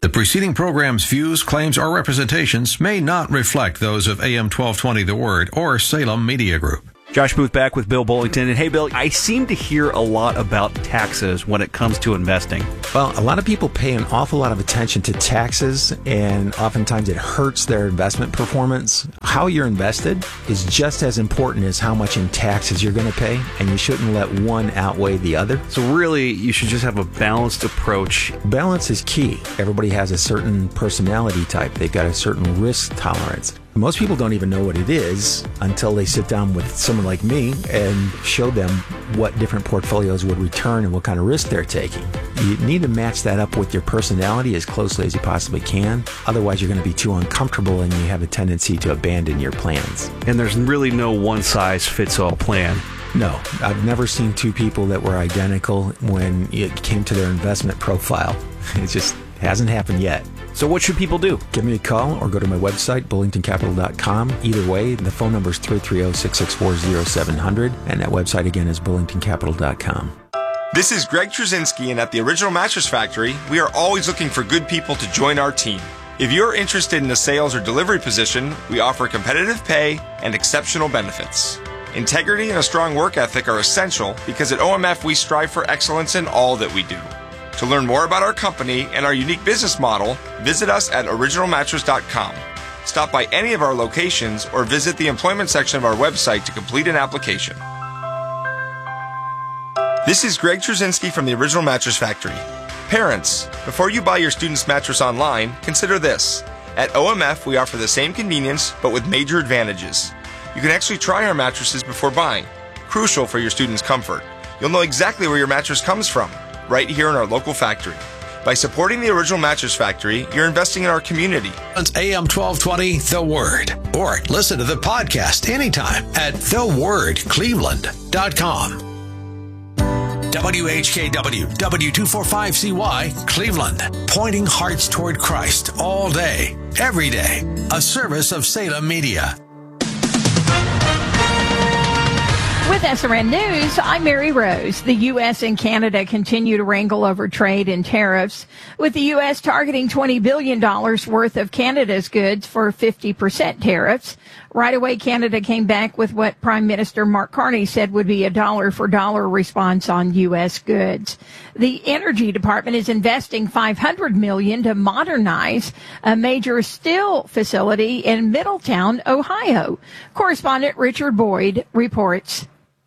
The preceding program's views, claims, or representations may not reflect those of AM 1220 The Word or Salem Media Group. Josh Booth back with Bill Bullington. And hey, Bill, I seem to hear a lot about taxes when it comes to investing. Well, a lot of people pay an awful lot of attention to taxes, and oftentimes it hurts their investment performance. How you're invested is just as important as how much in taxes you're going to pay, and you shouldn't let one outweigh the other. So really, you should just have a balanced approach. Balance is key. Everybody has a certain personality type. They've got a certain risk tolerance. Most people don't even know what it is until they sit down with someone like me and show them what different portfolios would return and what kind of risk they're taking. You need to match that up with your personality as closely as you possibly can. Otherwise, you're going to be too uncomfortable and you have a tendency to abandon your plans. And there's really no one-size-fits-all plan. No, I've never seen two people that were identical when it came to their investment profile. It just hasn't happened yet. So what should people do? Give me a call or go to my website, bullingtoncapital.com. Either way, the phone number is 330-664-0700, and that website again is bullingtoncapital.com. This is Greg Trzynski, and at the Original Mattress Factory, we are always looking for good people to join our team. If you're interested in a sales or delivery position, we offer competitive pay and exceptional benefits. Integrity and a strong work ethic are essential because at OMF we strive for excellence in all that we do. To learn more about our company and our unique business model, visit us at originalmattress.com. Stop by any of our locations or visit the employment section of our website to complete an application. This is Greg Trzynski from the Original Mattress Factory. Parents, before you buy your student's mattress online, consider this. At OMF, we offer the same convenience, but with major advantages. You can actually try our mattresses before buying, crucial for your student's comfort. You'll know exactly where your mattress comes from, right here in our local factory. By supporting the Original Mattress Factory, you're investing in our community. It's AM 1220 The Word. Or listen to the podcast anytime at thewordcleveland.com. WHKW, W245CY, Cleveland. Pointing hearts toward Christ all day, every day. A service of Salem Media. With SRN News, I'm Mary Rose. The U.S. and Canada continue to wrangle over trade and tariffs, with the U.S. targeting $20 billion worth of Canada's goods for 50% tariffs. Right away, Canada came back with what Prime Minister Mark Carney said would be a dollar-for-dollar response on U.S. goods. The Energy Department is investing $500 million to modernize a major steel facility in Middletown, Ohio. Correspondent Richard Boyd reports.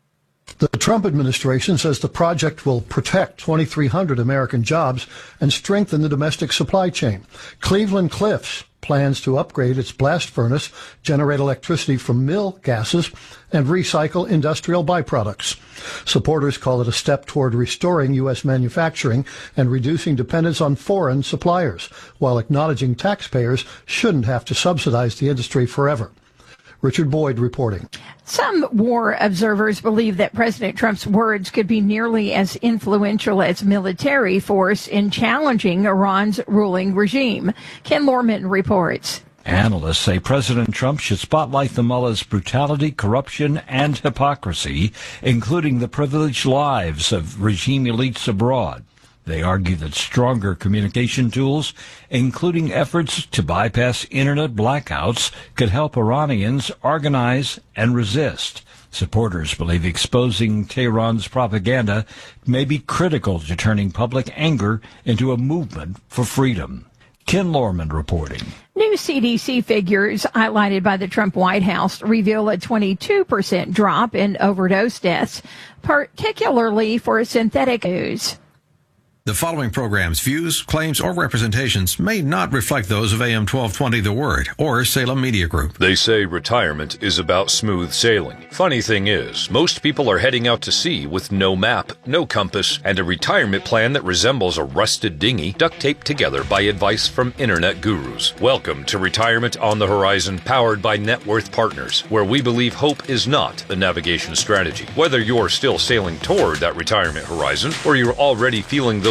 The Trump administration says the project will protect 2,300 American jobs and strengthen the domestic supply chain. Cleveland Cliffs plans to upgrade its blast furnace, generate electricity from mill gases, and recycle industrial byproducts. Supporters call it a step toward restoring U.S. manufacturing and reducing dependence on foreign suppliers, while acknowledging taxpayers shouldn't have to subsidize the industry forever. Richard Boyd reporting. Some war observers believe that President Trump's words could be nearly as influential as military force in challenging Iran's ruling regime. Ken Lorman reports. Analysts say President Trump should spotlight the mullah's brutality, corruption, and hypocrisy, including the privileged lives of regime elites abroad. They argue that stronger communication tools, including efforts to bypass internet blackouts, could help Iranians organize and resist. Supporters believe exposing Tehran's propaganda may be critical to turning public anger into a movement for freedom. Ken Lorman reporting. New CDC figures highlighted by the Trump White House reveal a 22% drop in overdose deaths, particularly for synthetic booze. The following program's views, claims, or representations may not reflect those of AM 1220 The Word or Salem Media Group. They say retirement is about smooth sailing. Funny thing is, most people are heading out to sea with no map, no compass, and a retirement plan that resembles a rusted dinghy duct taped together by advice from internet gurus. Welcome to Retirement on the Horizon, powered by Net Worth Partners, where we believe hope is not the navigation strategy. Whether you're still sailing toward that retirement horizon or you're already feeling those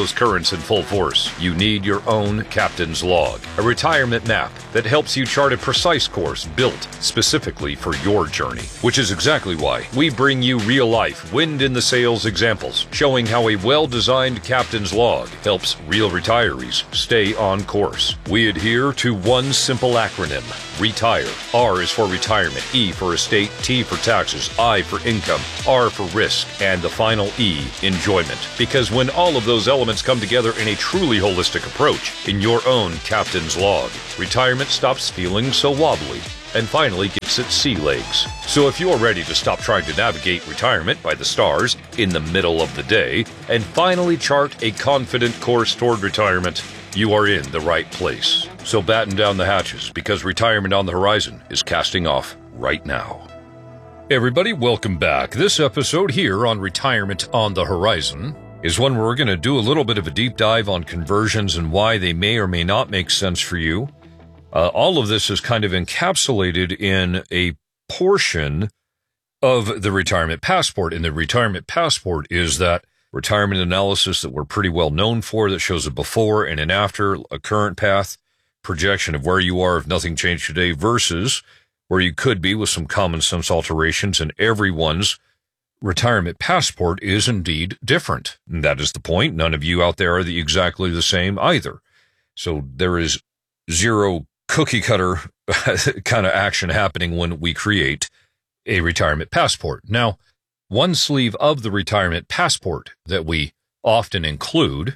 those currents in full force, you need your own captain's log, a retirement map that helps you chart a precise course built specifically for your journey. Which is exactly why we bring you real-life, wind-in-the-sails examples showing how a well-designed captain's log helps real retirees stay on course. We adhere to one simple acronym: RETIRE. R is for retirement, E for estate, T for taxes, I for income, R for risk, and the final E, enjoyment. Because when all of those elements come together in a truly holistic approach, in your own captain's log, retirement stops feeling so wobbly and finally gets its sea legs. So if you're ready to stop trying to navigate retirement by the stars in the middle of the day and finally chart a confident course toward retirement, you are in the right place. So batten down the hatches, because retirement on the horizon is casting off right now. Everybody, welcome back. This episode here on Retirement on the Horizon is one where we're going to do a little bit of a deep dive on conversions and why they may or may not make sense for you. All of this is kind of encapsulated in a portion of the Retirement Passport. And the Retirement Passport is that retirement analysis that we're pretty well known for, that shows a before and an after, a current path, projection of where you are if nothing changed today versus where you could be with some common sense alterations. And everyone's Retirement Passport is indeed different. And that is the point. None of you out there are exactly the same either. So there is zero cookie cutter kind of action happening when we create a Retirement Passport. Now, one sleeve of the Retirement Passport that we often include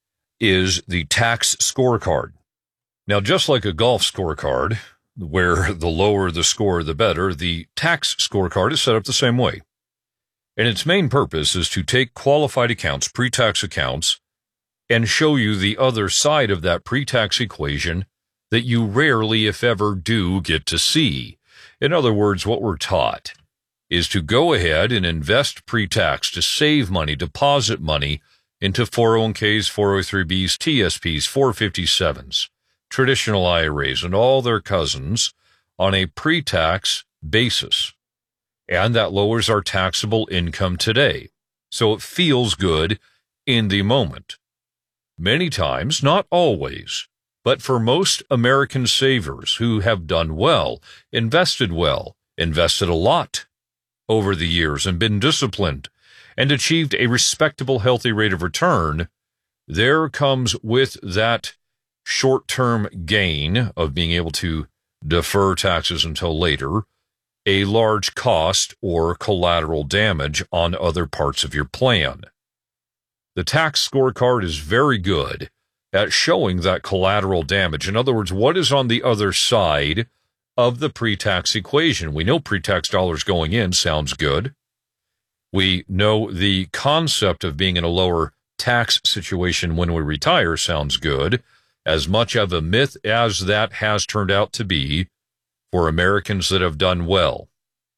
is the tax scorecard. Now, just like a golf scorecard, where the lower the score, the better, the tax scorecard is set up the same way. And its main purpose is to take qualified accounts, pre-tax accounts, and show you the other side of that pre-tax equation that you rarely, if ever, do get to see. In other words, what we're taught is to go ahead and invest pre-tax to save money, deposit money into 401ks, 403bs, TSPs, 457s, traditional IRAs, and all their cousins on a pre-tax basis. And that lowers our taxable income today. So it feels good in the moment. Many times, not always, but for most American savers who have done well, invested a lot over the years and been disciplined and achieved a respectable, healthy rate of return, there comes with that short-term gain of being able to defer taxes until later a large cost or collateral damage on other parts of your plan. The tax scorecard is very good at showing that collateral damage. In other words, what is on the other side of the pre-tax equation? We know pre-tax dollars going in sounds good. We know the concept of being in a lower tax situation when we retire sounds good, as much of a myth as that has turned out to be for Americans that have done well.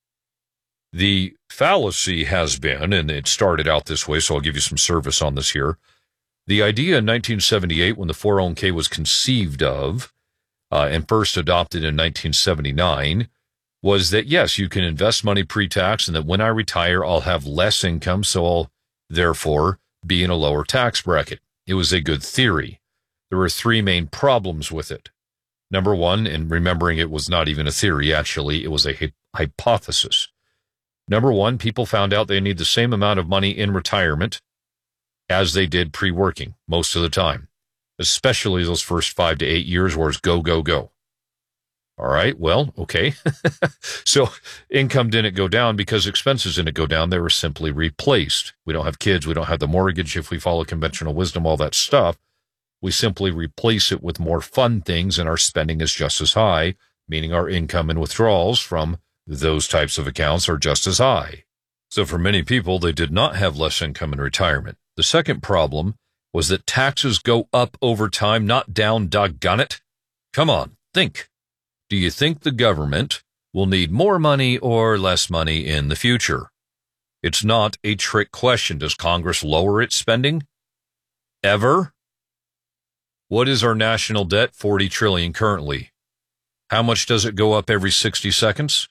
The fallacy has been, and it started out this way, so I'll give you some service on this here. The idea in 1978, when the 401k was conceived of and first adopted in 1979, was that, yes, you can invest money pre-tax and that when I retire, I'll have less income, so I'll therefore be in a lower tax bracket. It was a good theory. There were three main problems with it. Number one, and remembering it was not even a theory, actually, it was a hypothesis. Number one, people found out they need the same amount of money in retirement as they did pre-working most of the time, especially those first 5 to 8 years where it's go, go, go. All right, well, okay. So income didn't go down because expenses didn't go down. They were simply replaced. We don't have kids. We don't have the mortgage. If we follow conventional wisdom, all that stuff, we simply replace it with more fun things, and our spending is just as high, meaning our income and withdrawals from those types of accounts are just as high. So for many people, they did not have less income in retirement. The second problem was that taxes go up over time, not down, doggone it. Come on, think. Do you think the government will need more money or less money in the future? It's not a trick question. Does Congress lower its spending? Ever? What is our national debt? $40 trillion currently. How much does it go up every 60 seconds?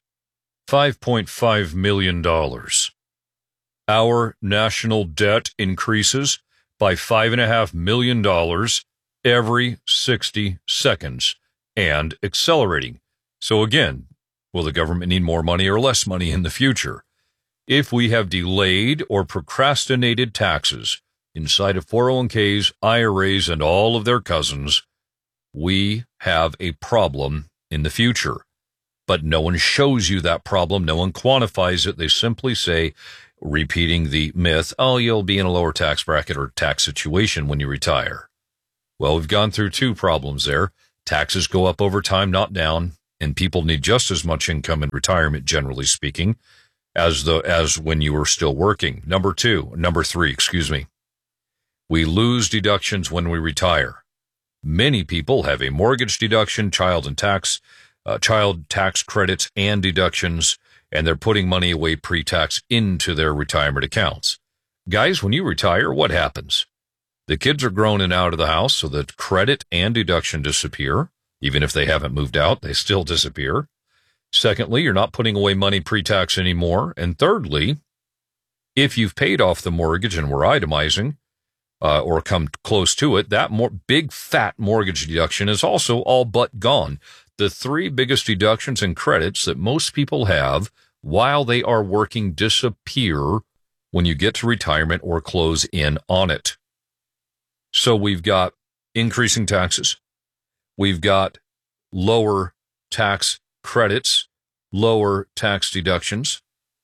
$5.5 million. Our national debt increases by $5.5 million every 60 seconds and accelerating. So again, will the government need more money or less money in the future? If we have delayed or procrastinated taxes inside of 401ks, IRAs, and all of their cousins, we have a problem in the future. But no one shows you that problem. No one quantifies it. They simply say, repeating the myth, oh, you'll be in a lower tax bracket or tax situation when you retire. Well, we've gone through two problems there. Taxes go up over time, not down, and people need just as much income in retirement, generally speaking, as when you were still working. Number three, we lose deductions when we retire. Many people have a mortgage deduction, child tax credits and deductions, and they're putting money away pre-tax into their retirement accounts. Guys, when you retire, what happens? The kids are grown and out of the house, so that credit and deduction disappear. Even if they haven't moved out, they still disappear. Secondly, you're not putting away money pre-tax anymore. And thirdly, if you've paid off the mortgage and we're itemizing, or come close to it, that big fat mortgage deduction is also all but gone. The three biggest deductions and credits that most people have while they are working disappear when you get to retirement or close in on it. So we've got increasing taxes. We've got lower tax credits, lower tax deductions,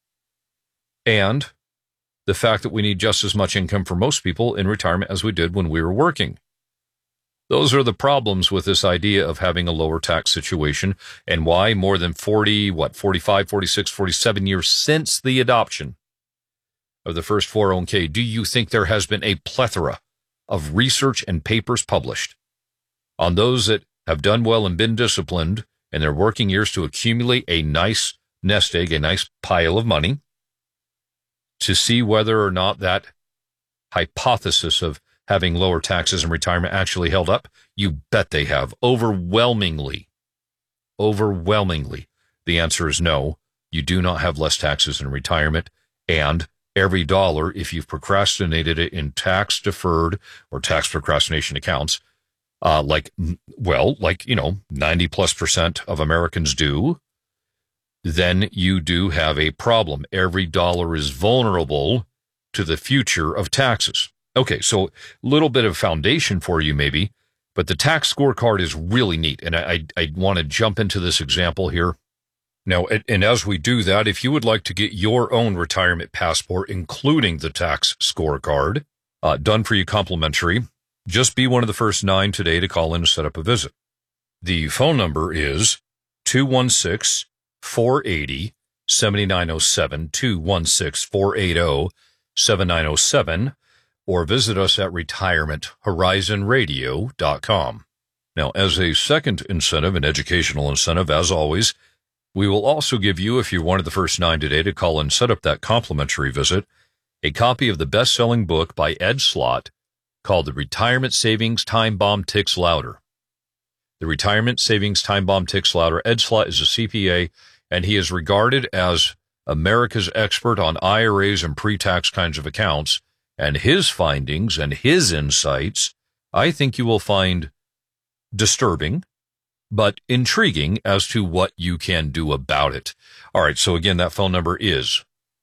and the fact that we need just as much income for most people in retirement as we did when we were working. Those are the problems with this idea of having a lower tax situation, and why more than 45, 46, 47 years since the adoption of the first 401k, do you think there has been a plethora of research and papers published on those that have done well and been disciplined in their working years to accumulate a nice nest egg, a nice pile of money, to see whether or not that hypothesis of having lower taxes in retirement actually held up? You bet they have. Overwhelmingly, the answer is no. You do not have less taxes in retirement, and every dollar, if you've procrastinated it in tax-deferred or tax procrastination accounts, 90+% of Americans do, then you do have a problem. Every dollar is vulnerable to the future of taxes. Okay, so a little bit of foundation for you maybe, but the tax scorecard is really neat, and I want to jump into this example here. Now, and as we do that, if you would like to get your own retirement passport, including the tax scorecard, done for you complimentary, just be one of the first 9 today to call in to set up a visit. The phone number is 216-480-7907, 216-480-7907, or visit us at retirementhorizonradio.com. Now, as a second incentive, an educational incentive, as always, we will also give you, if you're one of the first 9 today to call and set up that complimentary visit, a copy of the best-selling book by Ed Slott called The Retirement Savings Time Bomb Ticks Louder. The Retirement Savings Time Bomb Ticks Louder. Ed Slott is a CPA, and he is regarded as America's expert on IRAs and pre-tax kinds of accounts, and his findings and his insights, I think you will find disturbing, but intriguing as to what you can do about it. All right, so again, that phone number is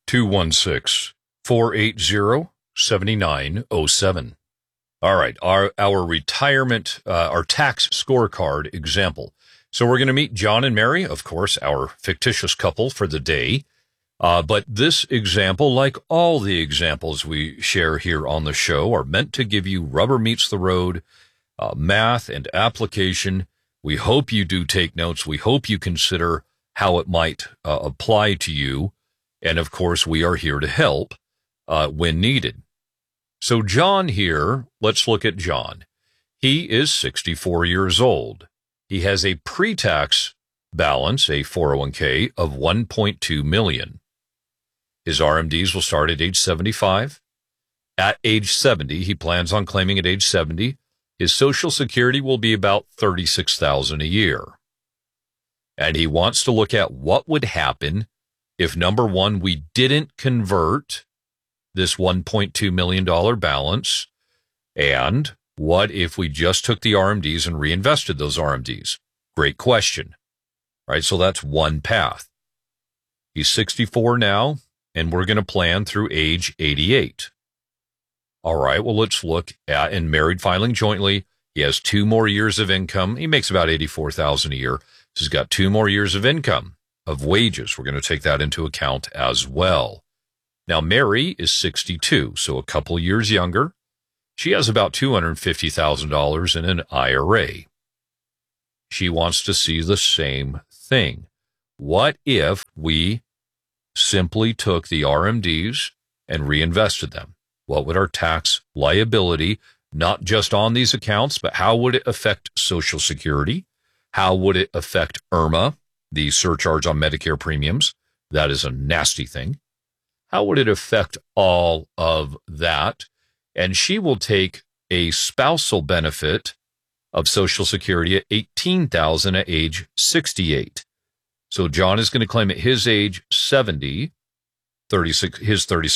216-480-7907. All right, our retirement, our tax scorecard example. So we're going to meet John and Mary, of course, our fictitious couple for the day. But this example, like all the examples we share here on the show, are meant to give you rubber meets the road, math and application. We hope you do take notes. We hope you consider how it might apply to you. And of course, we are here to help when needed. So John here, let's look at John. He is 64 years old. He has a pre-tax balance, a 401k, of $1.2 million. His RMDs will start at age 75. At age 70, he plans on claiming at age 70, his Social Security will be about $36,000 a year. And he wants to look at what would happen if, number one, we didn't convert this $1.2 million balance And what if we just took the RMDs and reinvested those RMDs? Great question. All right, so that's one path. He's 64 now, and we're going to plan through age 88. All right, well, let's look at, and married filing jointly. He has 2 more years of income. He makes about $84,000 a year. So he's got 2 more years of income, of wages. We're going to take that into account as well. Now, Mary is 62, so a couple years younger. She has about $250,000 in an IRA. She wants to see the same thing. What if we simply took the RMDs and reinvested them? What would our tax liability, not just on these accounts, but how would it affect Social Security? How would it affect IRMA, the surcharge on Medicare premiums? That is a nasty thing. How would it affect all of that? And she will take a spousal benefit of Social Security at $18,000 at age 68. So John is going to claim at his age 70, his 36